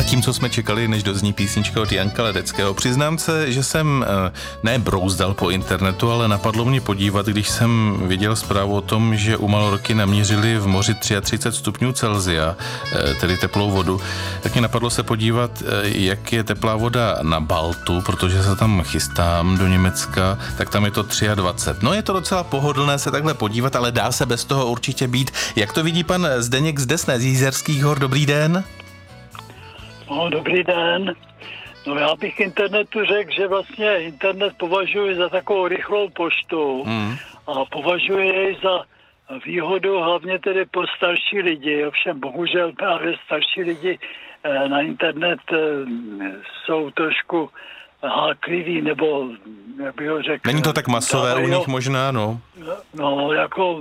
Zatímco jsme čekali, než dozní písnička od Janka Ledeckého, přiznám se, že jsem ne brouzdal po internetu, ale napadlo mě podívat, když jsem viděl zprávu o tom, že u Malorky naměřili v moři 33 stupňů Celsia, tedy teplou vodu, tak mě napadlo se podívat, jak je teplá voda na Baltu, protože se tam chystám do Německa, tak tam je to 23. No je to docela pohodlné se takhle podívat, ale dá se bez toho určitě být. Jak to vidí pan Zdeněk z Desné, z Jízerských hor? Dobrý den. No, dobrý den. No já bych internetu řekl, že vlastně internet považuji za takovou rychlou poštu a považuji jej za výhodu hlavně tedy pro starší lidi. Ovšem bohužel právě starší lidi na internet jsou trošku hákliví, nebo jak bych ho řekl. Není to tak masové u nich možná, no? No, jako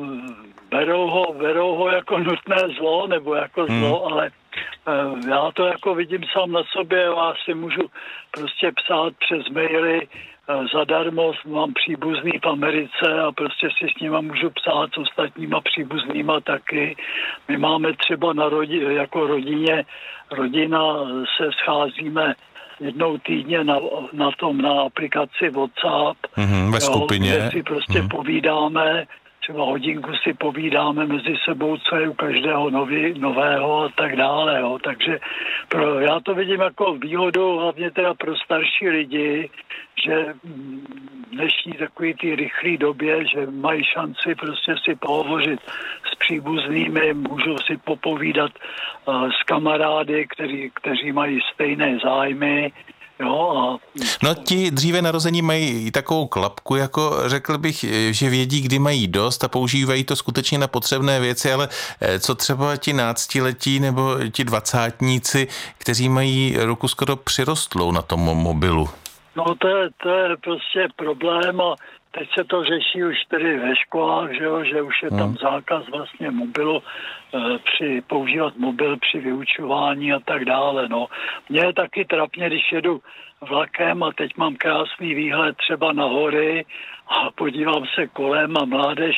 berou ho jako nutné zlo, nebo jako zlo, ale já to jako vidím sám na sobě, já si můžu prostě psát přes maily zadarmo, mám příbuzný v Americe a prostě si s nima můžu psát s ostatníma příbuznýma taky. My máme třeba jako rodina se scházíme jednou týdně na aplikaci WhatsApp. Ve skupině. Kde si prostě povídáme, třeba hodinku si povídáme mezi sebou, co je u každého nového a tak dále. Jo. Takže já to vidím jako výhodu, hlavně teda pro starší lidi, že v dnešní takový ty rychlé době, že mají šanci prostě si pohovořit s příbuznými, můžou si popovídat s kamarády, kteří mají stejné zájmy. Jo, No ti dříve narození mají takovou klapku, jako řekl bych, že vědí, kdy mají dost a používají to skutečně na potřebné věci, ale co třeba ti náctiletí nebo ti dvacátníci, kteří mají ruku skoro přirostlou na tom mobilu? No to je prostě problém a teď se to řeší už tedy ve školách, že už je tam zákaz vlastně mobilu, používat mobil při vyučování a tak dále. No. Mně je taky trapně, když jedu vlakem a teď mám krásný výhled třeba na hory a podívám se kolem a mládež,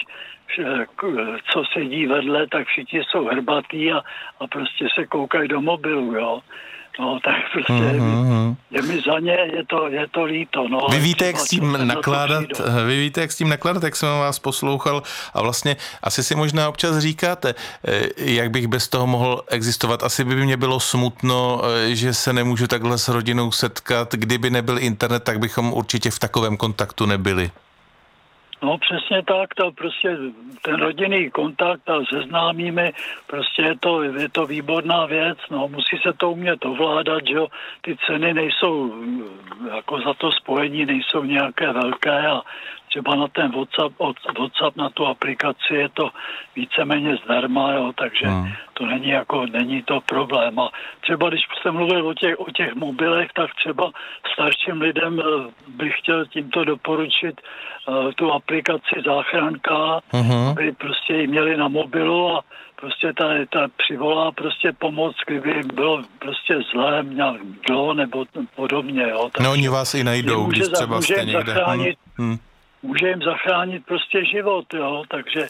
co sedí vedle, tak všichni jsou hrbatý a prostě se koukají do mobilu, jo. No, tak prostě je mi za ně, je to líto. No, Vy víte, jak s tím nakládat, jak jsem vás poslouchal a vlastně asi si možná občas říkáte, jak bych bez toho mohl existovat. Asi by mě bylo smutno, že se nemůžu takhle s rodinou setkat. Kdyby nebyl internet, tak bychom určitě v takovém kontaktu nebyli. No přesně tak, to prostě ten rodinný kontakt a se známými, prostě je to výborná věc, no musí se to umět ovládat, že jo, ty ceny nejsou, jako za to spojení nejsou nějaké velké a třeba na ten WhatsApp na tu aplikaci je to víceméně zdarma, jo, takže to není to problém. A třeba když jsem mluvil o těch mobilech, tak třeba starším lidem bych chtěl tímto doporučit tu aplikaci Záchranka, aby prostě ji měli na mobilu a prostě ta přivolá prostě pomoc, kdyby bylo prostě zlé, mdlo nebo podobně. Jo. No oni vás i najdou, když třeba jste někde. Může jim zachránit prostě život, jo, takže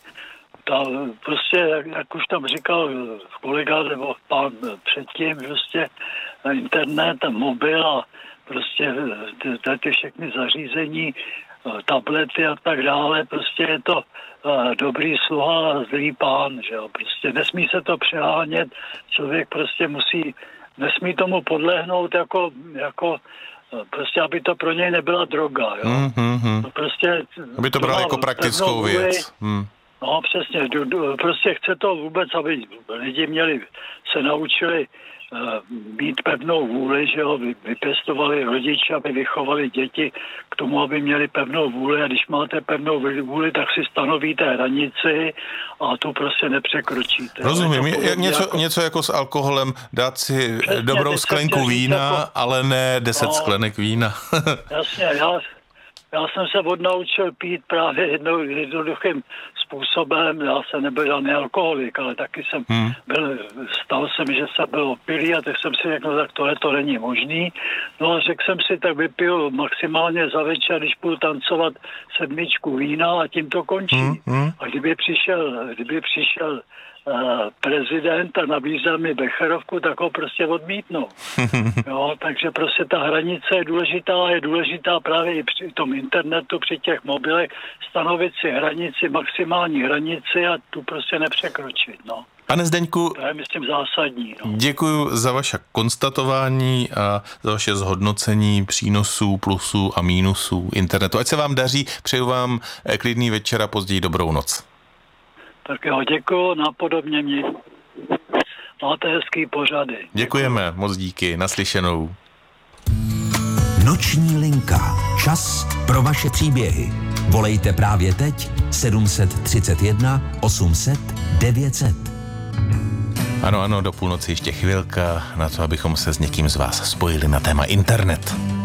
prostě, jak už tam říkal kolega nebo pán předtím, prostě internet a mobil a prostě ty všechny zařízení, tablety a tak dále, prostě je to dobrý sluha a zlý pán, že jo, prostě nesmí se to přehánět, člověk prostě nesmí tomu podlehnout jako prostě, aby to pro něj nebyla droga, jo. Prostě, aby to bral jako praktickou věc. No přesně, prostě chce to vůbec, aby lidi se naučili mít pevnou vůli, že jo, vypěstovali rodiče, aby vychovali děti k tomu, aby měli pevnou vůli a když máte pevnou vůli, tak si stanovíte hranici a tu prostě nepřekročíte. Rozumím, něco jako s alkoholem, dát si dobrou sklenku vína, ale ne 10 sklenek vína. Jasně, já jsem se odnaučil pít právě jednoduchým způsobem. Já jsem nebyl žádný alkoholik, ale taky stalo se mi, že jsem byl opilý a tak jsem si řekl, no tak tohle to není možný. No a řekl jsem si, tak vypiju maximálně za večer, když půjdu tancovat 7 vína a tím to končí. A kdyby přišel prezident a nabízel mi becherovku, tak ho prostě odmítnu. Jo, takže prostě ta hranice je důležitá právě i při tom internetu, při těch mobilech, stanovit si hranici, maximální hranici a tu prostě nepřekročit, no. Pane Zdeňku, to je, myslím, zásadní. No. Děkuji za vaše konstatování a za vaše zhodnocení přínosů, plusů a mínusů internetu. Ať se vám daří, přeju vám klidný večer a později dobrou noc. Tak jo, děkuji, napodobně mě. Máte hezký pořady. Děkujeme, moc díky, naslyšenou. Noční linka. Čas pro vaše příběhy. Volejte právě teď 731 800 900. Ano, do půlnoci ještě chvilka na to, abychom se s někým z vás spojili na téma internet.